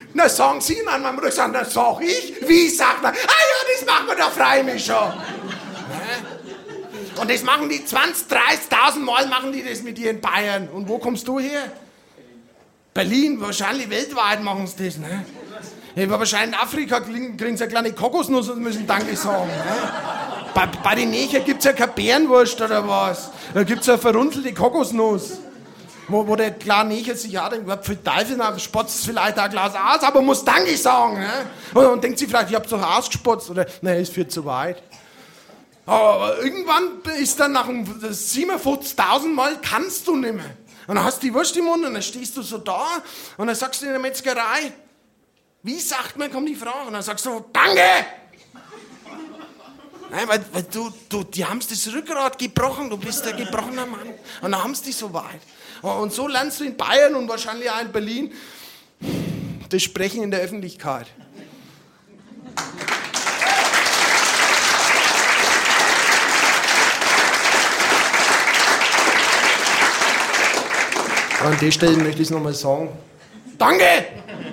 Na, sagen Sie dann, meine Mutter gesagt, na, sag ich. Wie sagt man? Ah ja, das machen wir doch freiwillig schon. Und das machen die 20.000, 30.000 Mal machen die das mit dir in Bayern. Und wo kommst du her? Berlin, wahrscheinlich weltweit machen sie das, ne? Ja, wahrscheinlich in Afrika kriegen sie eine kleine Kokosnuss und müssen Danke sagen, ne? Bei den Neger gibt's ja keine Bärenwurst oder was. Da gibt's ja eine verrunzelte Kokosnuss. Wo der kleine Neger sich ja denkt, für Teufel, spotzt vielleicht ein Glas aus, aber muss Danke sagen, ne? Und denkt sich vielleicht, ich hab's doch ausgespotzt, oder, ne, ist viel zu weit. Aber irgendwann ist dann nach 57.000 Mal kannst du nicht mehr. Und dann hast du die Wurst im Mund und dann stehst du so da und dann sagst du in der Metzgerei, wie sagt man, kommt die Frage, und dann sagst du, Danke! Nein, weil die haben das Rückgrat gebrochen, du bist ein gebrochener Mann. Und dann haben sie dich so weit. Und so lernst du in Bayern und wahrscheinlich auch in Berlin das Sprechen in der Öffentlichkeit. An der Stelle möchte ich es nochmal sagen. Danke!